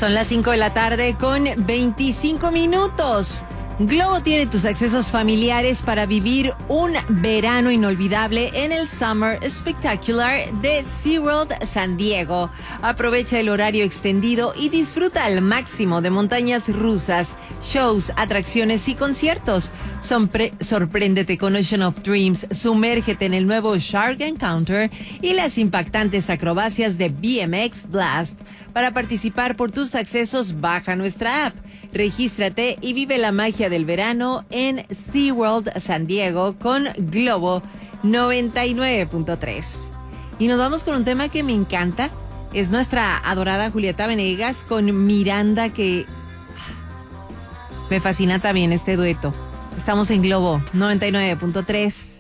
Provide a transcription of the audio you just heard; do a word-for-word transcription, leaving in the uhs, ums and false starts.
Son las cinco de la tarde con veinticinco minutos. Globo tiene tus accesos familiares para vivir un verano inolvidable en el Summer Spectacular de SeaWorld San Diego. Aprovecha el horario extendido y disfruta al máximo de montañas rusas, shows, atracciones y conciertos. Sompre- sorpréndete con Ocean of Dreams, sumérgete en el nuevo Shark Encounter y las impactantes acrobacias de B M X Blast. Para participar por tus accesos, baja nuestra app, regístrate y vive la magia del verano en SeaWorld San Diego con Globo noventa y nueve punto tres. Y nos vamos con un tema que me encanta. Es nuestra adorada Julieta Venegas con Miranda, que me fascina también este dueto. Estamos en Globo noventa y nueve punto tres.